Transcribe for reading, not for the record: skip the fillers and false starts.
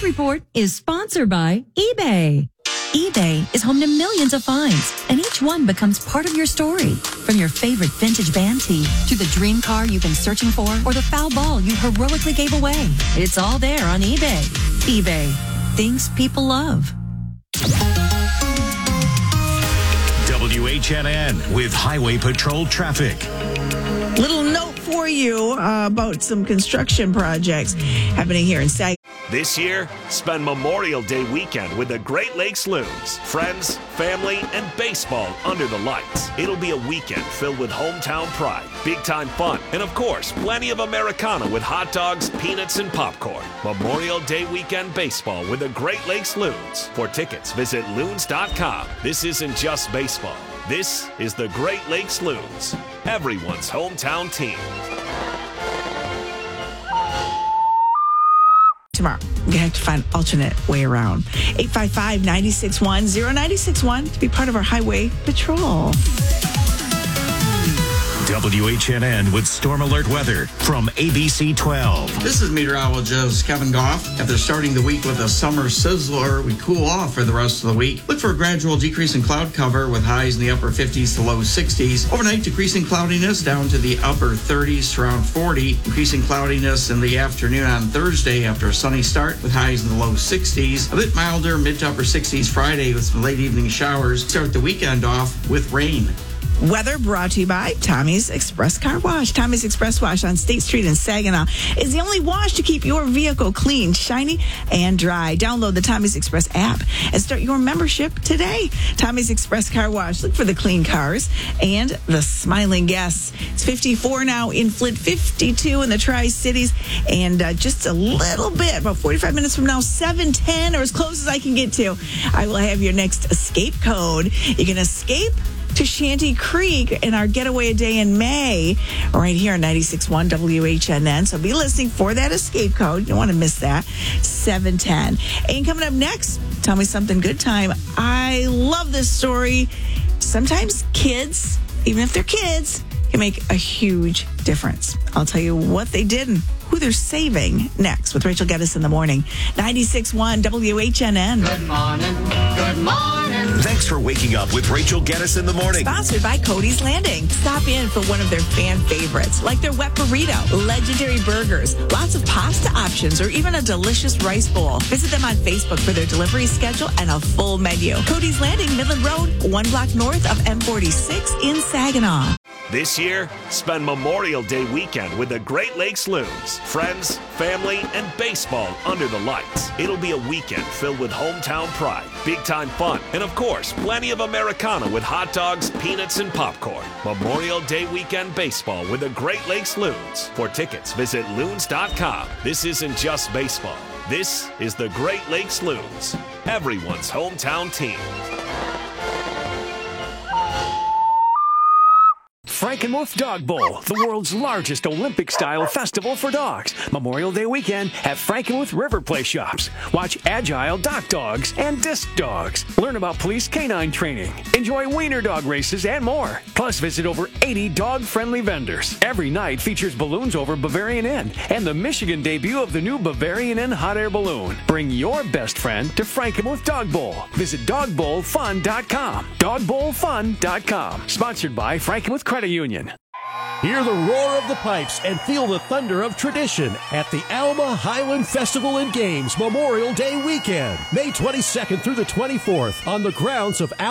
News Report is sponsored by eBay. eBay is home to millions of finds, and each one becomes part of your story. From your favorite vintage band tee to the dream car you've been searching for or the foul ball you heroically gave away. It's all there on eBay. eBay. Things people love. WHNN with Highway Patrol traffic. Little note for you about some construction projects happening here in Sag. This year, spend Memorial Day weekend with the Great Lakes Loons. Friends, family, and baseball under the lights. It'll be a weekend filled with hometown pride, big-time fun, and of course, plenty of Americana with hot dogs, peanuts, and popcorn. Memorial Day weekend baseball with the Great Lakes Loons. For tickets, visit loons.com. This isn't just baseball. This is the Great Lakes Loons, everyone's hometown team. Tomorrow, you have to find an alternate way around. 855-961-0961 to be part of our highway patrol. WHNN with storm alert weather from ABC 12. This is meteorologist Kevin Goff. After starting the week with a summer sizzler, we cool off for the rest of the week. Look for a gradual decrease in cloud cover with highs in the upper 50s to low 60s. Overnight, decreasing cloudiness down to the upper 30s to around 40. Increasing cloudiness in the afternoon on Thursday after a sunny start with highs in the low 60s. A bit milder, mid to upper 60s Friday with some late evening showers. Start the weekend off with rain. Weather brought to you by Tommy's Express Car Wash. Tommy's Express Wash on State Street in Saginaw is the only wash to keep your vehicle clean, shiny, and dry. Download the Tommy's Express app and start your membership today. Tommy's Express Car Wash. Look for the clean cars and the smiling guests. It's 54 now in Flint, 52 in the Tri-Cities, and just a little bit, about 45 minutes from now, 7:10, or as close as I can get to, I will have your next escape code. You can escape to Shanty Creek in our getaway a day in May, right here on 96.1 WHNN. So be listening for that escape code. You don't want to miss that. 7:10. And coming up next, tell me something good time. I love this story. Sometimes kids, even if they're kids, can make a huge difference. I'll tell you what they did and who they're saving next with Rachel Geddes in the morning. 96.1 WHNN. Good morning. Good morning. Thanks for waking up with Rachel Geddes in the morning. Sponsored by Cody's Landing. Stop in for one of their fan favorites, like their wet burrito, legendary burgers, lots of pasta options, or even a delicious rice bowl. Visit them on Facebook for their delivery schedule and a full menu. Cody's Landing, Midland Road, 1 block north of M46 in Saginaw. This year, spend Memorial Day weekend with the Great Lakes Loons. Friends, family, and baseball under the lights. It'll be a weekend filled with hometown pride, big-time fun, and of course, plenty of Americana with hot dogs, peanuts, and popcorn. Memorial Day weekend baseball with the Great Lakes Loons. For tickets, visit loons.com. This isn't just baseball. This is the Great Lakes Loons, everyone's hometown team. Frankenmuth Dog Bowl, the world's largest Olympic-style festival for dogs. Memorial Day weekend at Frankenmuth River Play Shops. Watch agile dock dogs and disc dogs. Learn about police canine training. Enjoy wiener dog races and more. Plus, visit over 80 dog-friendly vendors. Every night features balloons over Bavarian Inn and the Michigan debut of the new Bavarian Inn hot air balloon. Bring your best friend to Frankenmuth Dog Bowl. Visit dogbowlfun.com. Dogbowlfun.com. Sponsored by Frankenmuth Credit Union. Hear the roar of the pipes and feel the thunder of tradition at the Alma Highland Festival and Games Memorial Day weekend, May 22nd through the 24th on the grounds of